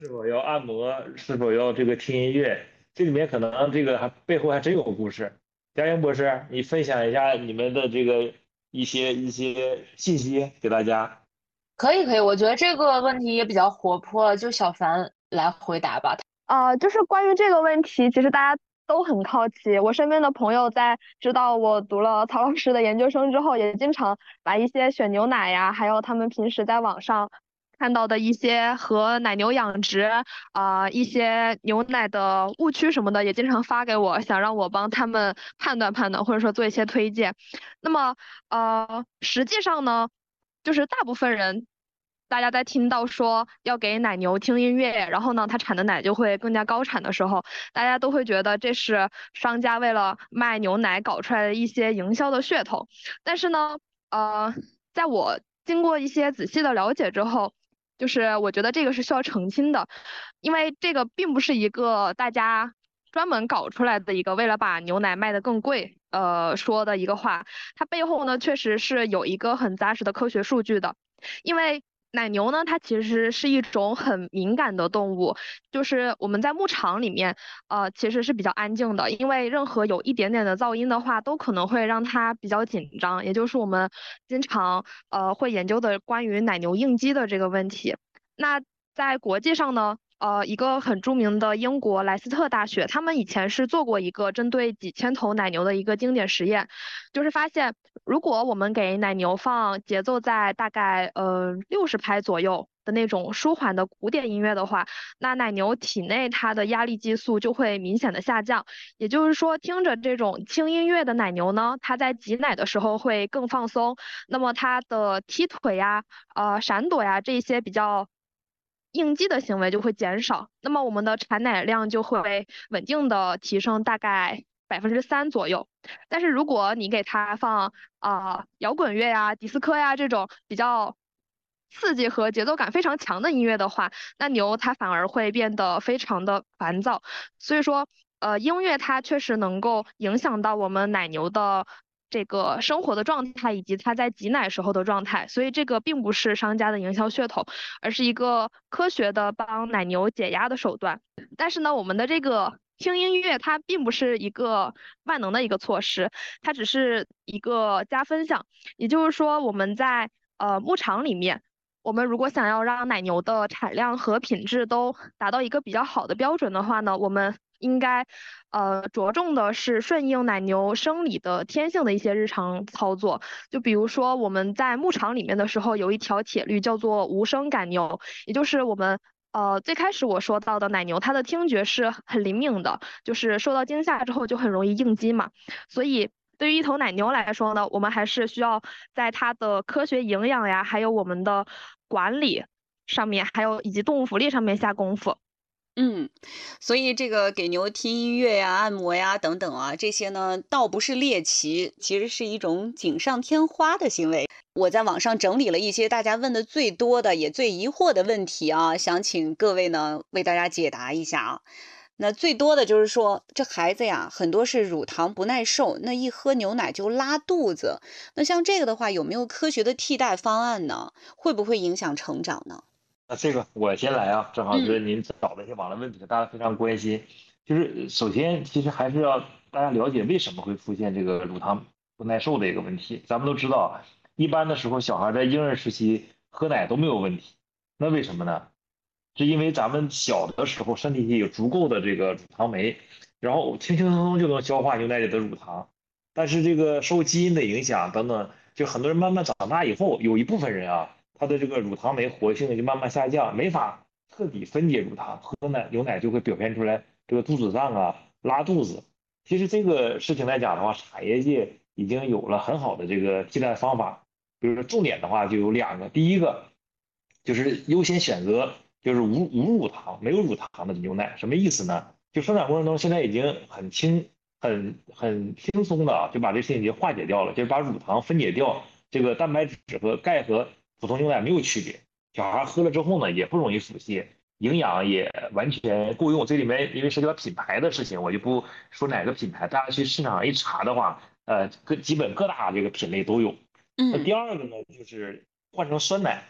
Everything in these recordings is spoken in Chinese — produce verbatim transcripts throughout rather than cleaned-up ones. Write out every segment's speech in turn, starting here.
是否要按摩，是否要这个听音乐，这里面可能这个还背后还真有个故事。佳音博士，你分享一下你们的这个一些一些信息给大家。 可以可以，我觉得这个问题也比较活泼，就小凡来回答吧。 呃，就是关于这个问题，其实大家都很好奇。我身边的朋友在知道我读了曹老师的研究生之后，也经常把一些选牛奶呀，还有他们平时在网上看到的一些和奶牛养殖啊、一些牛奶的误区什么的，也经常发给我，想让我帮他们判断判断，或者说做一些推荐。那么，呃，实际上呢，就是大部分人，大家在听到说要给奶牛听音乐，然后呢，它产的奶就会更加高产的时候，大家都会觉得这是商家为了卖牛奶搞出来的一些营销的噱头。但是呢，呃，在我经过一些仔细的了解之后，就是我觉得这个是需要澄清的，因为这个并不是一个大家专门搞出来的一个为了把牛奶卖得更贵，呃，说的一个话，它背后呢确实是有一个很扎实的科学数据的，因为奶牛呢，它其实是一种很敏感的动物，就是我们在牧场里面，呃，其实是比较安静的，因为任何有一点点的噪音的话，都可能会让它比较紧张，也就是我们经常呃会研究的关于奶牛应激的这个问题。那在国际上呢，呃，一个很著名的英国莱斯特大学，他们以前是做过一个针对几千头奶牛的一个经典实验，就是发现，如果我们给奶牛放节奏在大概呃六十拍左右的那种舒缓的古典音乐的话，那奶牛体内它的压力激素就会明显的下降。也就是说，听着这种轻音乐的奶牛呢，它在挤奶的时候会更放松，那么它的踢腿呀、呃闪躲呀这一些比较应激的行为就会减少，那么我们的产奶量就会稳定的提升大概百分之三左右。但是如果你给它放啊、呃摇滚乐呀、迪斯科呀这种比较刺激和节奏感非常强的音乐的话，那牛它反而会变得非常的烦躁。所以说，呃，音乐它确实能够影响到我们奶牛的这个生活的状态，以及它在挤奶时候的状态。所以这个并不是商家的营销噱头，而是一个科学的帮奶牛解压的手段。但是呢，我们的这个听音乐它并不是一个万能的一个措施，它只是一个加分项。也就是说，我们在呃牧场里面，我们如果想要让奶牛的产量和品质都达到一个比较好的标准的话呢，我们应该呃着重的是顺应奶牛生理的天性的一些日常操作。就比如说我们在牧场里面的时候，有一条铁律叫做无声赶牛，也就是我们。呃，最开始我说到的奶牛，它的听觉是很灵敏的，就是受到惊吓之后就很容易应激嘛。所以对于一头奶牛来说呢，我们还是需要在它的科学营养呀，还有我们的管理上面，还有以及动物福利上面下功夫。 嗯，所以这个给牛听音乐呀、按摩呀等等啊，这些呢，倒不是猎奇，其实是一种锦上添花的行为。我在网上整理了一些大家问的最多的、也最疑惑的问题啊，想请各位呢为大家解答一下啊。那最多的就是说，这孩子呀，很多是乳糖不耐受，那一喝牛奶就拉肚子。那像这个的话，有没有科学的替代方案呢？会不会影响成长呢？ 那这个我先来啊，正好嗯是您找的一些网络问题，大家非常关心。就是首先，其实还是要大家了解为什么会出现这个乳糖不耐受的一个问题。咱们都知道，一般的时候，小孩在婴儿时期喝奶都没有问题，那为什么呢？是因为咱们小的时候身体里有足够的这个乳糖酶，然后轻轻松松就能消化牛奶里的乳糖。但是这个受基因的影响等等，就很多人慢慢长大以后，有一部分人啊，他的这个乳糖酶活性就慢慢下降，没法彻底分解乳糖，喝奶牛奶就会表现出来这个肚子胀啊、拉肚子。其实这个事情来讲的话，产业界已经有了很好的这个替代方法。比如说重点的话就有两个，第一个就是优先选择就是无无乳糖、没有乳糖的牛奶，什么意思呢？就生产过程中现在已经很轻、很很轻松的啊就把这事情给化解掉了，就是把乳糖分解掉，这个蛋白质和钙和普通牛奶没有区别。小孩喝了之后呢，也不容易腹泻，营养也完全够用。这里面因为涉及到品牌的事情，我就不说哪个品牌，大家去市场上一查的话，呃，各基本各大这个品类都有。那嗯第二个呢，就是换成酸奶。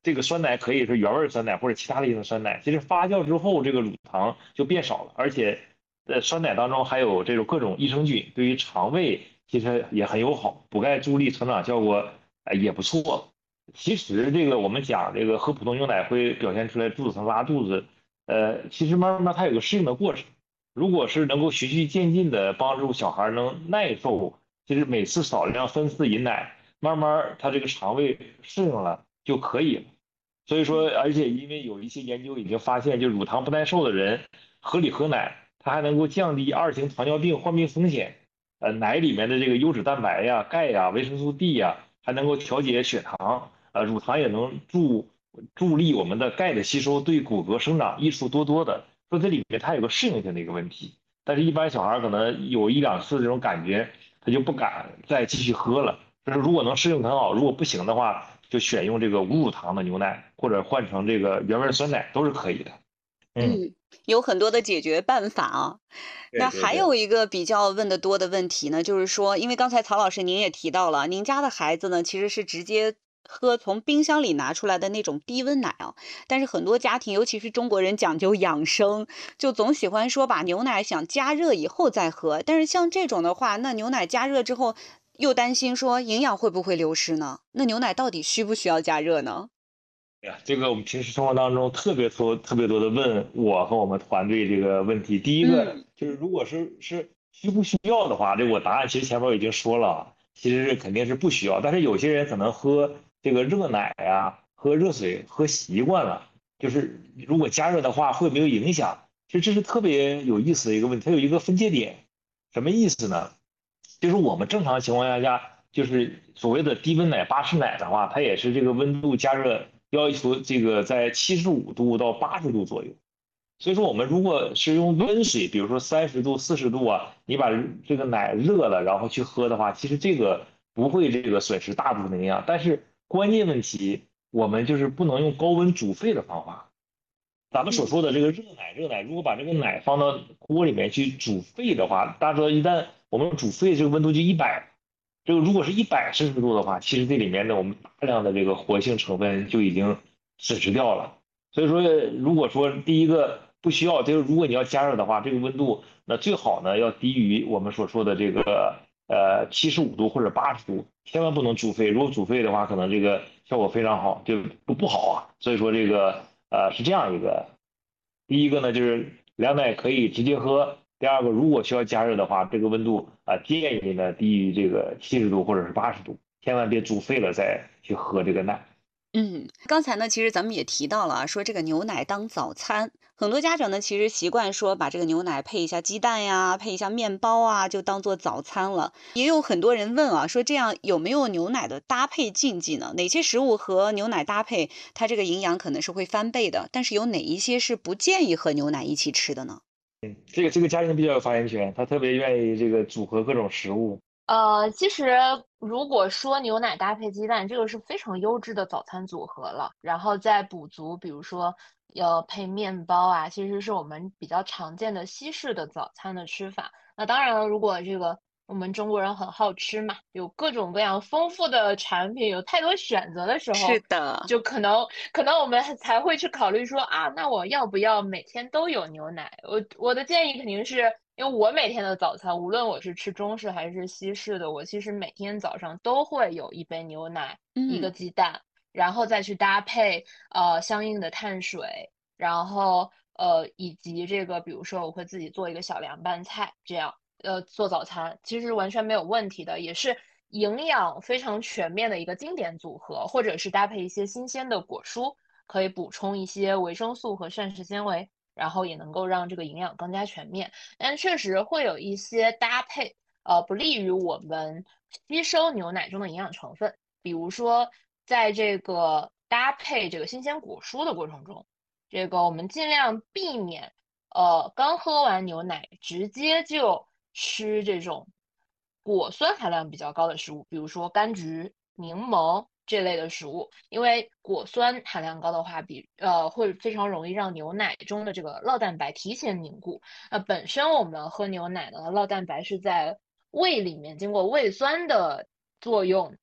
这个酸奶可以是原味酸奶或者其他类型的酸奶，其实发酵之后这个乳糖就变少了，而且在酸奶当中还有这种各种益生菌，对于肠胃其实也很友好，补钙助力成长效果呃也不错。其实这个我们讲这个喝普通牛奶会表现出来肚子疼拉肚子，呃，其实慢慢它有个适应的过程。如果是能够循序渐进的帮助小孩能耐受，其实每次少量分次饮奶，慢慢他这个肠胃适应了就可以了。所以说，而且因为有一些研究已经发现，就乳糖不耐受的人合理喝奶，它还能够降低二型糖尿病患病风险。呃，奶里面的这个优质蛋白呀、钙呀、维生素 D 呀，还能够调节血糖。呃，乳糖也能助助力我们的钙的吸收，对骨骼生长益处多多的。说这里面它有个适应性的一个问题，但是一般小孩可能有一两次这种感觉，他就不敢再继续喝了。就是如果能适应很好，如果不行的话，就选用这个无乳糖的牛奶，或者换成这个原味酸奶都是可以的。嗯， 嗯，有很多的解决办法啊。那还对对对。 有一个比较问的多的问题呢，就是说，因为刚才曹老师您也提到了，您家的孩子呢其实是直接喝从冰箱里拿出来的那种低温奶啊，但是很多家庭，尤其是中国人讲究养生，就总喜欢说把牛奶想加热以后再喝。但是像这种的话，那牛奶加热之后，又担心说营养会不会流失呢？那牛奶到底需不需要加热呢？ 哎呀，这个我们平时生活当中特别多、特别多的问我和我们团队这个问题。第一个嗯， 就是，如果是是需不需要的话，这我答案其实前面我已经说了啊，其实是肯定是不需要。但是有些人可能喝这个热奶呀、喝热水喝习惯了，就是如果加热的话会没有影响？其实这是特别有意思的一个问题，它有一个分界点，什么意思呢？就是我们正常情况下，就是所谓的低温奶、巴氏奶的话，它也是这个温度加热要求这个在七十五度到八十度左右。所以说，我们如果是用温水，比如说三十度、四十度啊，你把这个奶热了，然后去喝的话，其实这个不会这个损失大部分的营养。但是关键问题，我们就是不能用高温煮沸的方法。咱们所嗯， 说的这个热奶，热奶如果把这个奶放到锅里面去煮沸的话，大家知道，一旦我们煮沸，这个温度就一百，这个如果是一百摄氏度的话，其实这里面的我们大量的这个活性成分就已经损失掉了。所以说，如果说第一个不需要，就是如果你要加热的话，这个温度那最好呢要低于我们所说的这个呃七十五度或者八十度，千万不能煮沸。如果煮沸的话，可能这个效果非常好，就不不好啊。所以说这个呃是这样一个，第一个呢就是凉奶可以直接喝，第二个如果需要加热的话，这个温度啊、建议呢低于这个七十度或者是八十度，千万别煮沸了再去喝这个奶。 嗯，刚才呢，其实咱们也提到了啊，说这个牛奶当早餐，很多家长呢其实习惯说把这个牛奶配一下鸡蛋呀，配一下面包啊，就当做早餐了。也有很多人问啊，说这样有没有牛奶的搭配禁忌呢？哪些食物和牛奶搭配，它这个营养可能是会翻倍的，但是有哪一些是不建议和牛奶一起吃的呢？ 这个这个家庭比较有发言权，他特别愿意这个组合各种食物。 呃，其实如果说牛奶搭配鸡蛋，这个是非常优质的早餐组合了。然后再补足，比如说要配面包啊，其实是我们比较常见的西式的早餐的吃法。那当然了，如果这个我们中国人很好吃嘛，有各种各样丰富的产品，有太多选择的时是候， 的， 就可能可能我们还才会去考虑说啊，那我要不要每天都有牛奶？我我的建议肯定是，因为我每天的早餐，无论我是吃中式还是西式的，我其实每天早上都会有一杯牛奶，一个嗯。 鸡蛋，然后再去搭配呃相应的碳水，然后呃以及这个，比如说我会自己做一个小凉拌菜，这样呃做早餐，其实完全没有问题的，也是营养非常全面的一个经典组合，或者是搭配一些新鲜的果蔬，可以补充一些维生素和膳食纤维，然后也能够让这个营养更加全面。但确实会有一些搭配，呃，不利于我们吸收牛奶中的营养成分，比如说在这个搭配这个新鲜果蔬的过程中，这个我们尽量避免，呃，刚喝完牛奶直接就吃这种果酸含量比较高的食物，比如说柑橘、柠檬这类的食物，因为果酸含量高的话，比呃会非常容易让牛奶中的这个酪蛋白提前凝固。那本身我们喝牛奶呢，酪蛋白是在胃里面经过胃酸的作用才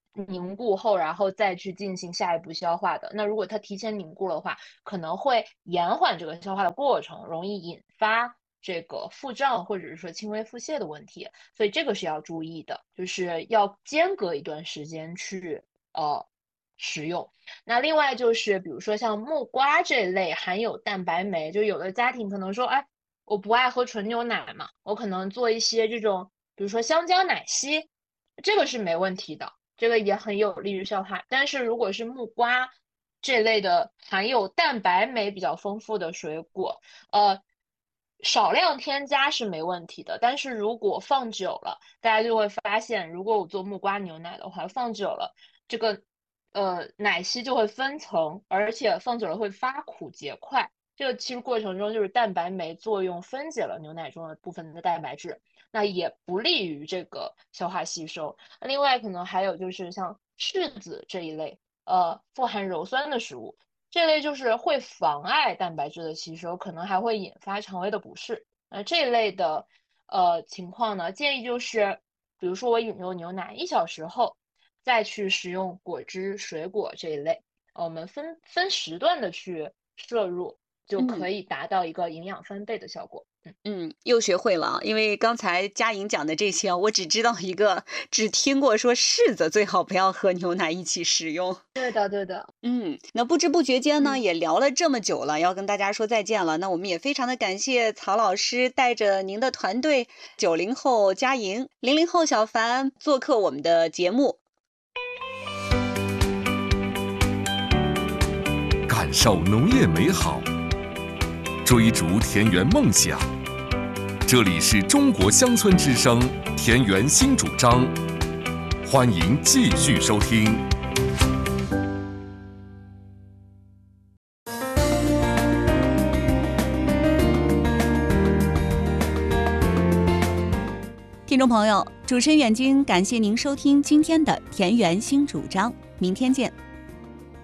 凝固后，然后再去进行下一步消化的。那如果它提前凝固的话，可能会延缓这个消化的过程，容易引发这个腹胀或者是说轻微腹泻的问题，所以这个是要注意的，就是要间隔一段时间去呃食用。那另外就是比如说像木瓜这类含有蛋白酶，就有的家庭可能说，哎，我不爱喝纯牛奶嘛，我可能做一些这种，比如说香蕉奶昔，这个是没问题的，这个也很有利于消化。但是如果是木瓜这类的含有蛋白酶比较丰富的水果，呃，少量添加是没问题的。但是如果放久了，大家就会发现，如果我做木瓜牛奶的话，放久了这个呃奶昔就会分层，而且放久了会发苦结块。这个其实过程中就是蛋白酶作用分解了牛奶中的部分的蛋白质，那也不利于这个消化吸收。另外可能还有就是像柿子这一类，呃，富含鞣酸的食物，这类就是会妨碍蛋白质的吸收，可能还会引发肠胃的不适。那这一类的呃情况呢，建议就是，比如说我饮用牛奶一小时后，再去食用果汁、水果这一类，我们分分时段的去摄入，就可以达到一个营养翻倍的效果。嗯嗯，又学会了啊！因为刚才佳颖讲的这些，我只知道一个，只听过说柿子最好不要和牛奶一起食用。 对的，对的。 嗯，那不知不觉间呢， 嗯也聊了这么久了，要跟大家说再见了。那我们也非常的感谢曹老师带着您的团队，九零后佳莹，零零后小凡做客我们的节目。 感受农业美好，追逐田园梦想。这里是中国乡村之声田园新主张，欢迎继续收听。 听众朋友，主持人远军感谢您收听今天的田园新主张，明天见。